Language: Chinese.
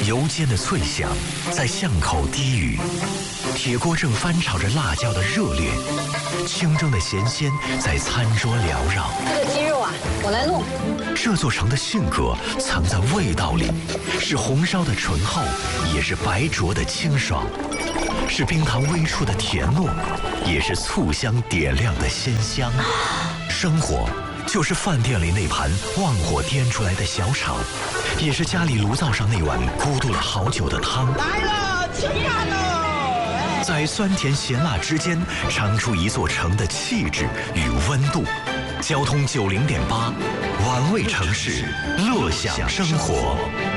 油煎的脆香在巷口低语，铁锅正翻炒着辣椒的热烈，清蒸的咸鲜在餐桌缭绕。 这个鸡肉啊，我来弄。 这座城的性格藏在味道里，是红烧的醇厚，也是白灼的清爽，是冰糖微出的甜糯，也是醋香点亮的鲜香。生活就是饭店里那盘旺火颠出来的小炒，也是家里炉灶上那碗咕嘟了好久的汤。 来了，吃饭喽！ 在酸甜咸辣之间，尝出一座城的气质与温度。交通90.8，玩味城市，乐享生活。